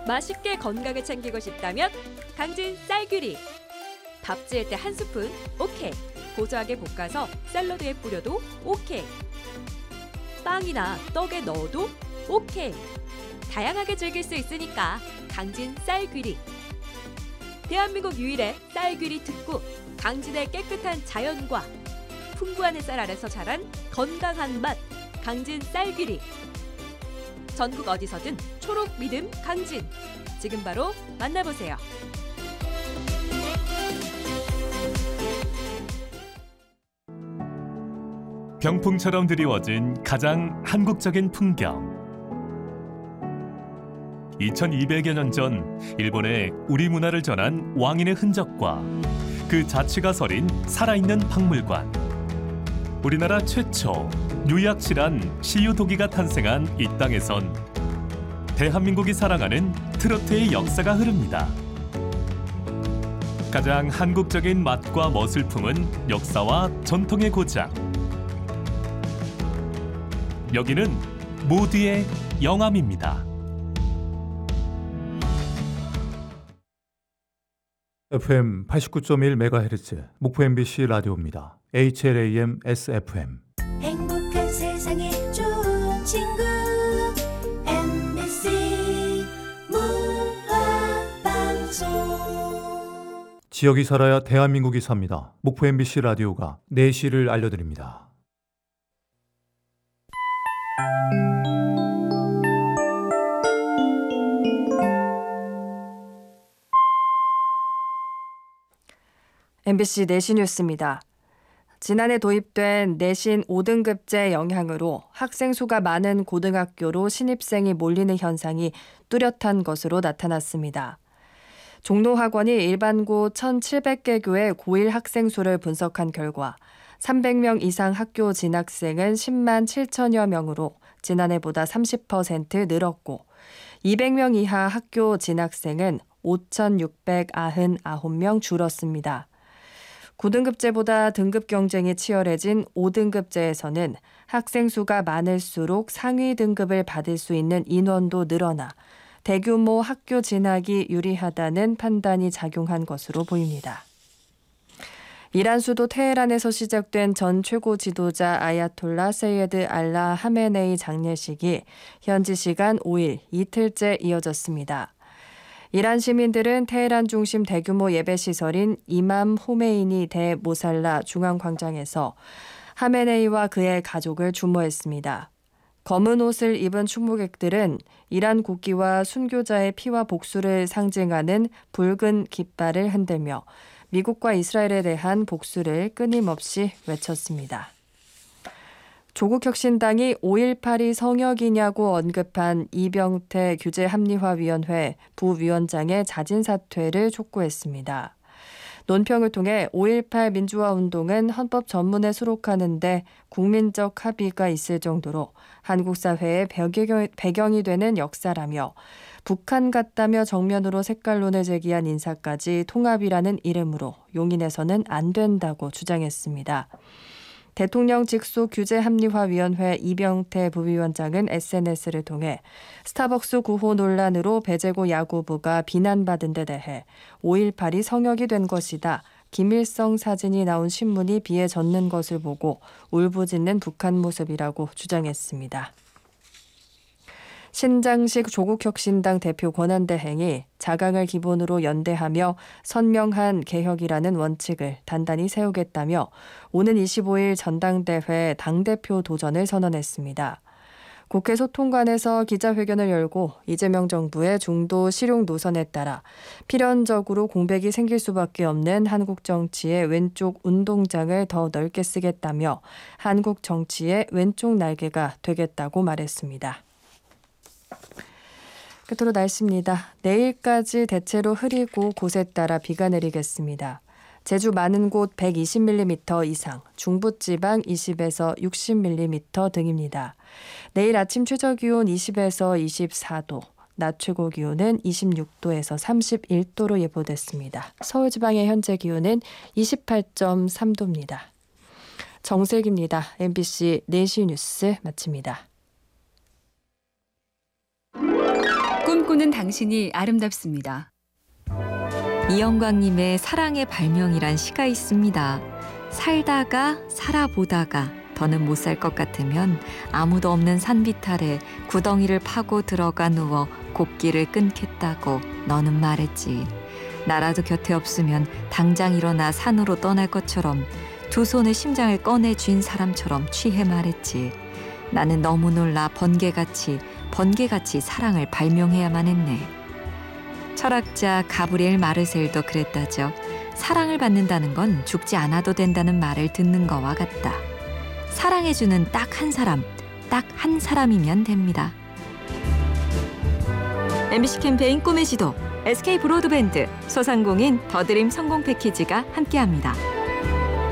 맛있게 건강을 챙기고 싶다면 강진 쌀귀리. 밥 지을 때 한 스푼 오케이. 고소하게 볶아서 샐러드에 뿌려도 오케이. 빵이나 떡에 넣어도 오케이. 다양하게 즐길 수 있으니까 강진 쌀귀리. 대한민국 유일의 쌀귀리 특구, 강진의 깨끗한 자연과 풍부한 햇살 아래서 자란 건강한 맛, 강진 쌀귀리. 전국 어디서든 초록 믿음 강진. 지금 바로 만나보세요. 병풍처럼 드리워진 가장 한국적인 풍경. 2200여 년 전 일본에 우리 문화를 전한 왕인의 흔적과 그 자취가 서린 살아있는 박물관. 우리나라 최초 유약실한 시유도기가 탄생한 이 땅에선 대한민국이 사랑하는 트로트의 역사가 흐릅니다. 가장 한국적인 맛과 멋을 품은 역사와 전통의 고장. 여기는 모두의 영암입니다. FM 89.1MHz 목포 MBC 라디오입니다. HLAM SFM. 행복한 세상에 좋은 친구 MBC 문화방송. 지역이 살아야 대한민국이 삽니다. 목포 MBC 라디오가 내시를 알려드립니다. MBC 내신 뉴스입니다. 지난해 도입된 내신 5등급제 영향으로 학생 수가 많은 고등학교로 신입생이 몰리는 현상이 뚜렷한 것으로 나타났습니다. 종로학원이 일반고 1,700개 교의 고1 학생 수를 분석한 결과 300명 이상 학교 진학생은 10만 7천여 명으로 지난해보다 30% 늘었고 200명 이하 학교 진학생은 5,699명 줄었습니다. 9등급제보다 등급 경쟁이 치열해진 5등급제에서는 학생 수가 많을수록 상위 등급을 받을 수 있는 인원도 늘어나 대규모 학교 진학이 유리하다는 판단이 작용한 것으로 보입니다. 이란 수도 테헤란에서 시작된 전 최고 지도자 아야톨라 세이드 알라 하메네이 장례식이 현지 시간 5일 이틀째 이어졌습니다. 이란 시민들은 테헤란 중심 대규모 예배시설인 이맘 호메이니 대 모살라 중앙광장에서 하메네이와 그의 가족을 추모했습니다. 검은 옷을 입은 추모객들은 이란 국기와 순교자의 피와 복수를 상징하는 붉은 깃발을 흔들며 미국과 이스라엘에 대한 복수를 끊임없이 외쳤습니다. 조국혁신당이 5.18이 성역이냐고 언급한 이병태 규제합리화위원회 부위원장의 자진 사퇴를 촉구했습니다. 논평을 통해 5.18 민주화운동은 헌법 전문에 수록하는 데 국민적 합의가 있을 정도로 한국 사회의 배경이 되는 역사라며 북한 같다며 정면으로 색깔론을 제기한 인사까지 통합이라는 이름으로 용인해서는 안 된다고 주장했습니다. 대통령 직속 규제합리화위원회 이병태 부위원장은 SNS를 통해 스타벅스 구호 논란으로 배재고 야구부가 비난받은 데 대해 5.18이 성역이 된 것이다. 김일성 사진이 나온 신문이 비에 젖는 것을 보고 울부짖는 북한 모습이라고 주장했습니다. 신장식 조국혁신당 대표 권한대행이 자강을 기본으로 연대하며 선명한 개혁이라는 원칙을 단단히 세우겠다며 오는 25일 전당대회 당대표 도전을 선언했습니다. 국회 소통관에서 기자회견을 열고 이재명 정부의 중도 실용 노선에 따라 필연적으로 공백이 생길 수밖에 없는 한국 정치의 왼쪽 운동장을 더 넓게 쓰겠다며 한국 정치의 왼쪽 날개가 되겠다고 말했습니다. 끝으로 날씨입니다. 내일까지 대체로 흐리고 곳에 따라 비가 내리겠습니다. 제주 많은 곳 120mm 이상, 중부지방 20에서 60mm 등입니다. 내일 아침 최저기온 20에서 24도, 낮 최고 기온은 26도에서 31도로 예보됐습니다. 서울지방의 현재 기온은 28.3도입니다. 정슬기입니다. MBC 4시 뉴스 마칩니다. 꿈꾸는 당신이 아름답습니다. 이영광님의 사랑의 발명이란 시가 있습니다. 살다가 살아보다가 더는 못 살 것 같으면 아무도 없는 산비탈에 구덩이를 파고 들어가 누워 곡기를 끊겠다고 너는 말했지. 나라도 곁에 없으면 당장 일어나 산으로 떠날 것처럼 두 손에 심장을 꺼내 쥔 사람처럼 취해 말했지. 나는 너무 놀라 번개같이 사랑을 발명해야만 했네. 철학자 가브리엘 마르셀도 그랬다죠. 사랑을 받는다는 건 죽지 않아도 된다는 말을 듣는 거와 같다. 사랑해주는 딱 한 사람이면 됩니다. MBC 캠페인 꿈의 지도, SK 브로드밴드, 소상공인 더드림 성공 패키지가 함께합니다.